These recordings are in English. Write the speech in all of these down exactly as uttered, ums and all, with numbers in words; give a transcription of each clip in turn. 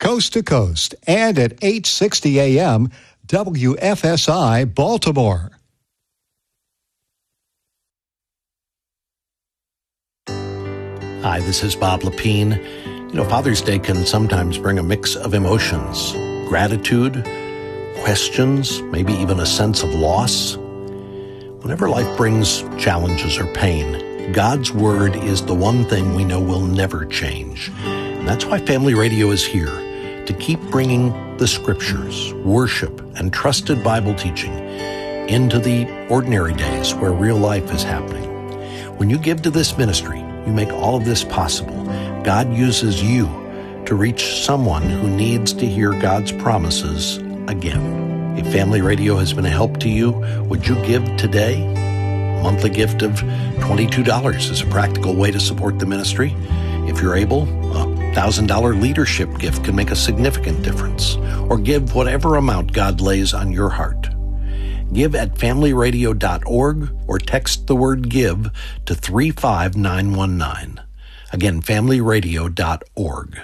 coast to coast, and at eight sixty A M W F S I Baltimore. Hi, this is Bob Lepine. You know, Father's Day can sometimes bring a mix of emotions, gratitude, questions, maybe even a sense of loss. Whenever life brings challenges or pain, God's Word is the one thing we know will never change. And that's why Family Radio is here, to keep bringing the Scriptures, worship, and trusted Bible teaching into the ordinary days where real life is happening. When you give to this ministry, you make all of this possible. God uses you to reach someone who needs to hear God's promises again. If Family Radio has been a help to you, would you give today? A monthly gift of twenty-two dollars is a practical way to support the ministry. If you're able, a one thousand dollars leadership gift can make a significant difference. Or give whatever amount God lays on your heart. Give at family radio dot org or text the word GIVE to three five nine one nine. Again, family radio dot org.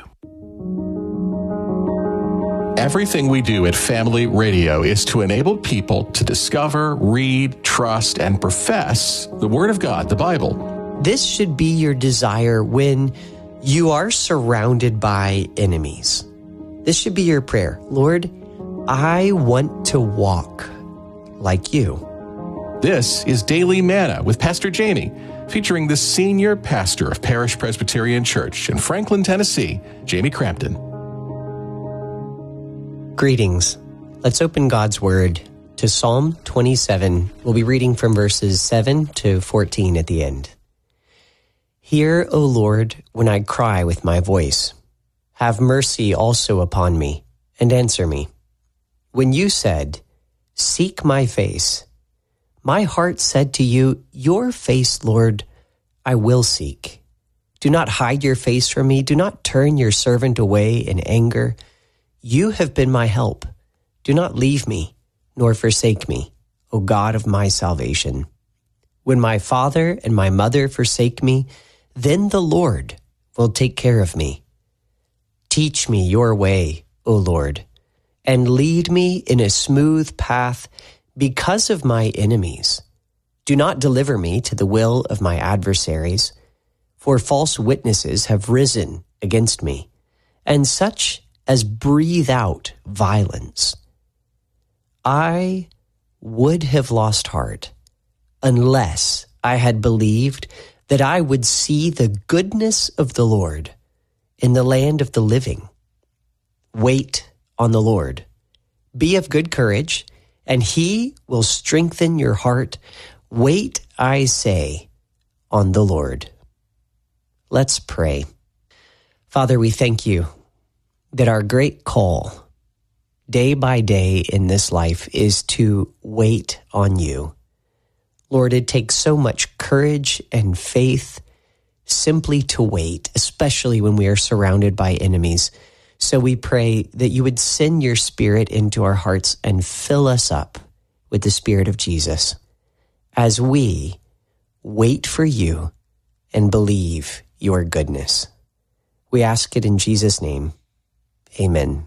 Everything we do at Family Radio is to enable people to discover, read, trust, and profess the Word of God, the Bible. This should be your desire when you are surrounded by enemies. This should be your prayer. Lord, I want to walk like you. This is Daily Manna with Pastor Jamie, featuring the senior pastor of Parish Presbyterian Church in Franklin, Tennessee, Jamie Crampton. Greetings. Let's open God's Word to Psalm twenty-seven. We'll be reading from verses seven to fourteen at the end. Hear, O Lord, when I cry with my voice. Have mercy also upon me, and answer me. When you said, seek my face, my heart said to you, your face, Lord, I will seek. Do not hide your face from me. Do not turn your servant away in anger. You have been my help. Do not leave me, nor forsake me, O God of my salvation. When my father and my mother forsake me, then the Lord will take care of me. Teach me your way, O Lord, and lead me in a smooth path because of my enemies. Do not deliver me to the will of my adversaries, for false witnesses have risen against me, and such as breathe out violence. I would have lost heart unless I had believed that I would see the goodness of the Lord in the land of the living. Wait on the Lord. Be of good courage, and he will strengthen your heart. Wait, I say, on the Lord. Let's pray. Father, we thank you that our great call day by day in this life is to wait on you. Lord, it takes so much courage and faith simply to wait, especially when we are surrounded by enemies. So we pray that you would send your Spirit into our hearts and fill us up with the Spirit of Jesus as we wait for you and believe your goodness. We ask it in Jesus' name. Amen.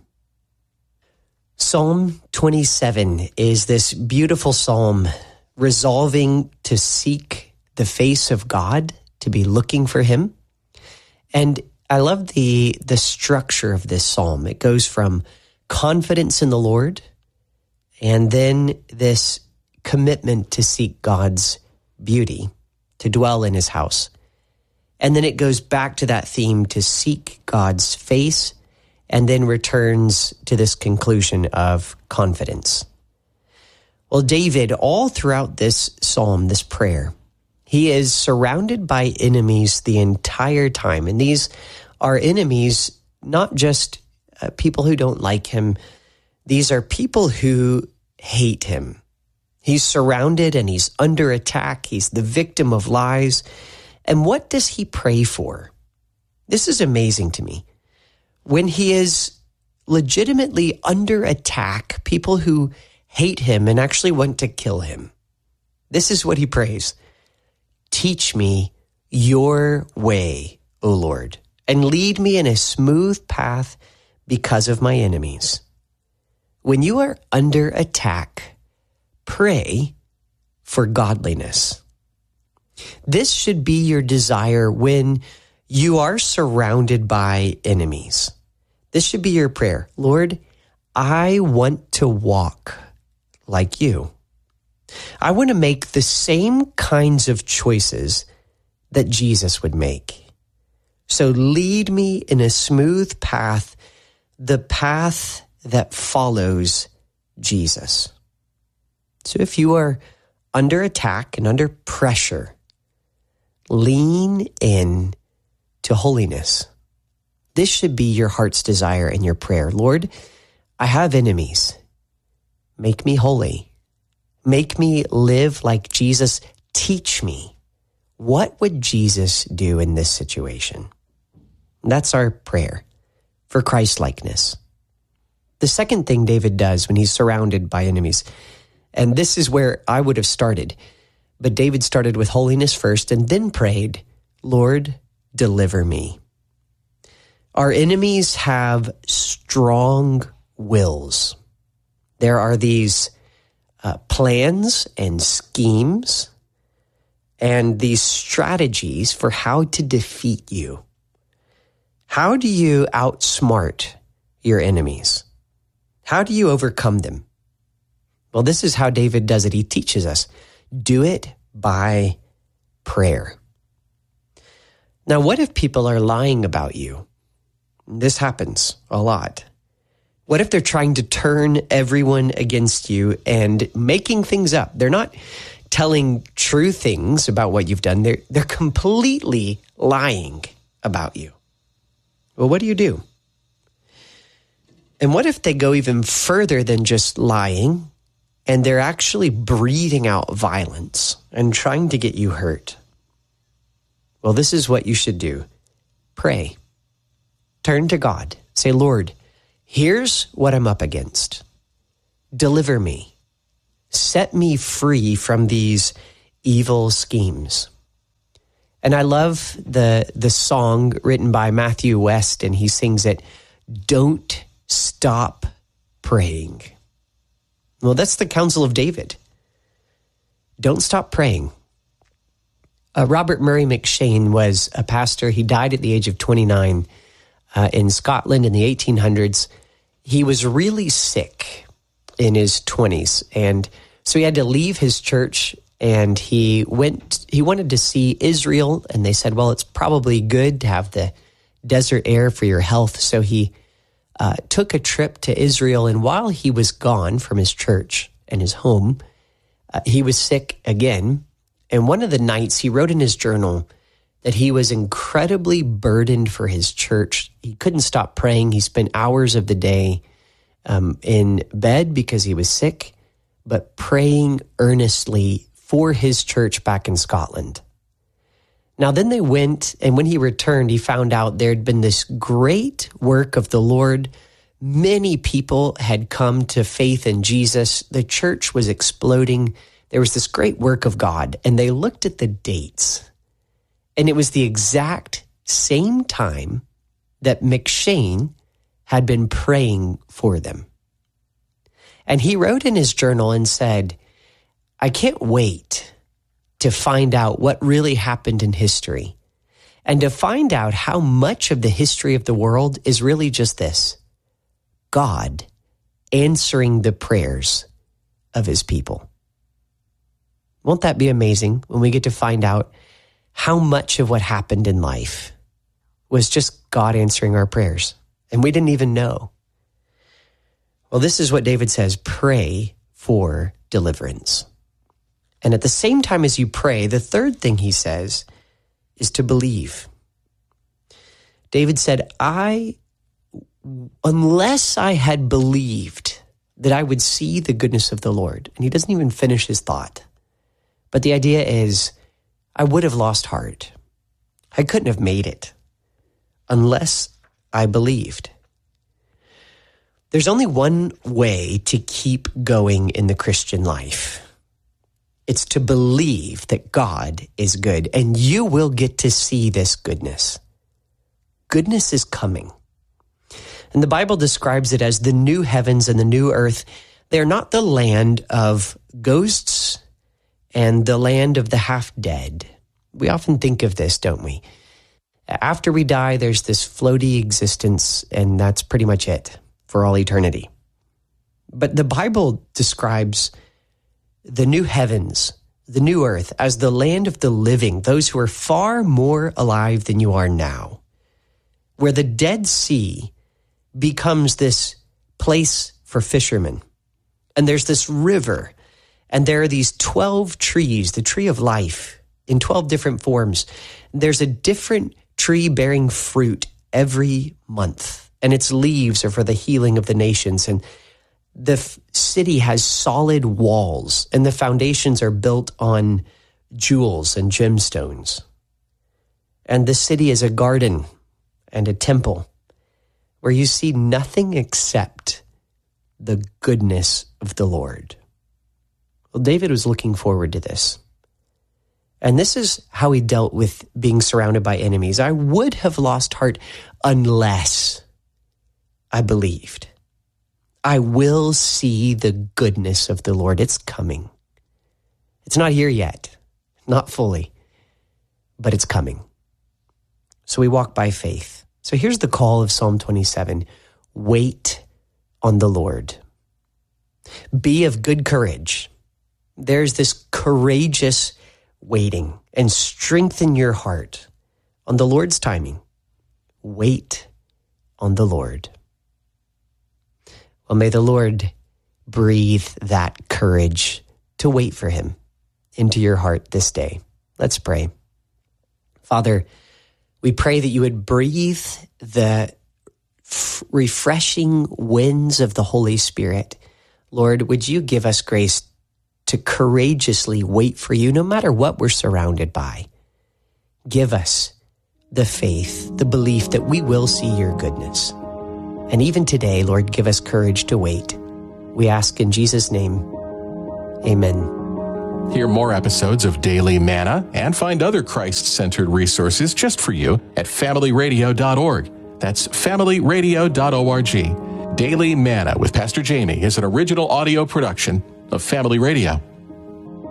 Psalm twenty-seven is this beautiful psalm resolving to seek the face of God, to be looking for him. And I love the, the structure of this psalm. It goes from confidence in the Lord and then this commitment to seek God's beauty, to dwell in his house. And then it goes back to that theme to seek God's face, and then returns to this conclusion of confidence. Well, David, all throughout this psalm, this prayer, he is surrounded by enemies the entire time. And these are enemies, not just uh, people who don't like him. These are people who hate him. He's surrounded and he's under attack. He's the victim of lies. And what does he pray for? This is amazing to me. When he is legitimately under attack, people who hate him and actually want to kill him, this is what he prays. Teach me your way, O Lord, and lead me in a smooth path because of my enemies. When you are under attack, pray for godliness. This should be your desire when you are surrounded by enemies. This should be your prayer. Lord, I want to walk like you. I want to make the same kinds of choices that Jesus would make. So lead me in a smooth path, the path that follows Jesus. So if you are under attack and under pressure, lean in to holiness. This should be your heart's desire and your prayer. Lord, I have enemies. Make me holy. Make me live like Jesus. Teach me. What would Jesus do in this situation? That's our prayer for Christ-likeness. The second thing David does when he's surrounded by enemies, and this is where I would have started, but David started with holiness first and then prayed, Lord, deliver me. Our enemies have strong wills. There are these uh, plans and schemes and these strategies for how to defeat you. How do you outsmart your enemies? How do you overcome them? Well, this is how David does it. He teaches us. Do it by prayer. Now, what if people are lying about you? This happens a lot. What if they're trying to turn everyone against you and making things up? They're not telling true things about what you've done. They're, they're completely lying about you. Well, what do you do? And what if they go even further than just lying and they're actually breathing out violence and trying to get you hurt? Well, this is what you should do. Pray. Turn to God. Say, Lord, here's what I'm up against. Deliver me. Set me free from these evil schemes. And I love the, the song written by Matthew West, and he sings it, Don't Stop Praying. Well, that's the counsel of David. Don't stop praying. Uh, Robert Murray McShane was a pastor. He died at the age of twenty-nine uh, in Scotland in the eighteen hundreds. He was really sick in his twenties, and so he had to leave his church, and he went. He wanted to see Israel, and they said, well, it's probably good to have the desert air for your health. So he uh, took a trip to Israel, and while he was gone from his church and his home, uh, he was sick again. And one of the nights he wrote in his journal that he was incredibly burdened for his church. He couldn't stop praying. He spent hours of the day um, in bed because he was sick, but praying earnestly for his church back in Scotland. Now, then they went, and when he returned, he found out there had been this great work of the Lord. Many people had come to faith in Jesus. The church was exploding. There was this great work of God, and they looked at the dates, and it was the exact same time that McShane had been praying for them. And he wrote in his journal and said, I can't wait to find out what really happened in history and to find out how much of the history of the world is really just this: God answering the prayers of his people. Won't that be amazing when we get to find out how much of what happened in life was just God answering our prayers and we didn't even know? Well, this is what David says: pray for deliverance. And at the same time as you pray, the third thing he says is to believe. David said, I, unless I had believed that I would see the goodness of the Lord, and he doesn't even finish his thought. But the idea is, I would have lost heart. I couldn't have made it unless I believed. There's only one way to keep going in the Christian life. It's to believe that God is good, and you will get to see this goodness. Goodness is coming. And the Bible describes it as the new heavens and the new earth. They're not the land of ghosts and the land of the half-dead. We often think of this, don't we? After we die, there's this floaty existence, and that's pretty much it for all eternity. But the Bible describes the new heavens, the new earth, as the land of the living, those who are far more alive than you are now, where the Dead Sea becomes this place for fishermen. And there's this river, and there are these twelve trees, the tree of life, in twelve different forms. There's a different tree bearing fruit every month, and its leaves are for the healing of the nations. And the f- city has solid walls, and the foundations are built on jewels and gemstones. And the city is a garden and a temple where you see nothing except the goodness of the Lord. Well, David was looking forward to this. And this is how he dealt with being surrounded by enemies. I would have lost heart unless I believed. I will see the goodness of the Lord. It's coming. It's not here yet, not fully, but it's coming. So we walk by faith. So here's the call of Psalm twenty-seven. Wait on the Lord. Be of good courage. There's this courageous waiting, and strengthen your heart on the Lord's timing. Wait on the Lord. Well, may the Lord breathe that courage to wait for him into your heart this day. Let's pray. Father, we pray that you would breathe the f- refreshing winds of the Holy Spirit. Lord, would you give us grace to courageously wait for you no matter what we're surrounded by. Give us the faith, the belief that we will see your goodness. And even today, Lord, give us courage to wait. We ask in Jesus' name, amen. Hear more episodes of Daily Manna and find other Christ-centered resources just for you at family radio dot org. That's family radio dot org. Daily Manna with Pastor Jamie is an original audio production of Family Radio.